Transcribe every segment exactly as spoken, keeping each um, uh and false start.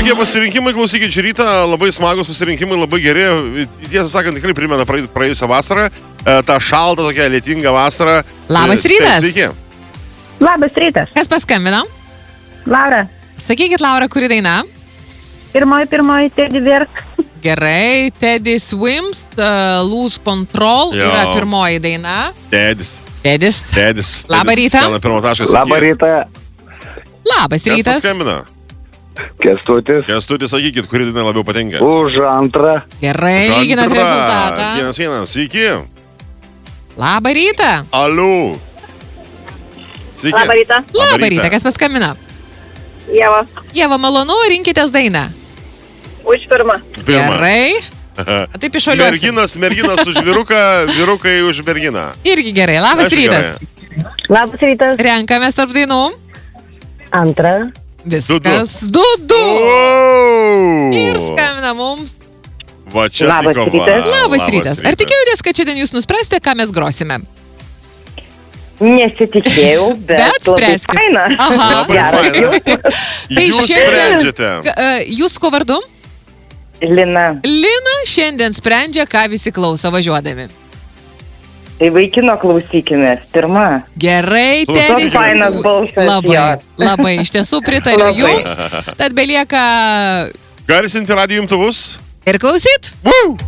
tokie pasirinkimai, klausykit, šį rytą labai smagus pasirinkimai, labai geri. Tiesą sakant, tikrai primena praėjusią vasarą, tą šaltą, tokią lietingą vasarą. Labas rytas. Sveiki. Labas rytas. Kas paskambino? Laura. Sakykit, Laura, kuri daina? Pirmoji, pirmoji, Teddy Bear. Gerai, Teddy Swims, uh, Lose Control Jo. yra pirmoji daina. Tedis. Tedis. Tedis. Labą rytą. Labą rytą. Labas Kas rytas. paskambina? Kęstutis. Kęstutis, sakykit, kuri daina labiau patinka. Už antrą. Gerai, lyginat Žantra. rezultatą. Vienas, vienas, sveiki. Labą rytą. Aliu. Sveiki. Labą rytą. Labą rytą. Kas paskambino? Ieva. Ieva, malonu, rinkitės dainą. Už pirmą. Pirma. Gerai. Taip išoliuosim. Merginas, merginas už vyruką, vyrukai už merginą. Irgi gerai. Labas Aišku, rytas. gerai. Labas rytas. Renkamės tarp dainų. Antrą. Viskas. Du, du. Wow. Ir skambina mums. Va čia Labas tai kova. rytas. Labas rytas. Ar tikėjotės, kad šiandien jūs nuspręsite, ką mes grosime? Nesitikėjau, bet, Bet labai spręskit. faina. Aha. Labai Geras faina. jausmas. Tai Jūs šiandien- sprendžiate. K- e, Jūs ko vardu? Lina. Lina šiandien sprendžia, ką visi klauso važiuodami. Tai vaikino klausykimės. Pirma. Gerai, Klausyk. Teddy. Fainas balsas, Labai, jo. labai, iš tiesų pritariu Labai. jums. Tad belieka Garsinti radijo imtuvus. ir klausyt. Woo!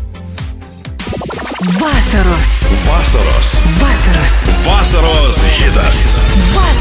Vasaros. Vasaros. Vasaros. Vasaros hitas. Vasaros.